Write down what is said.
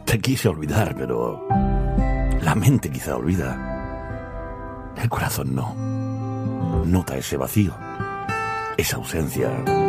Te quise olvidar, pero la mente quizá olvida. El corazón no. Nota ese vacío, esa ausencia.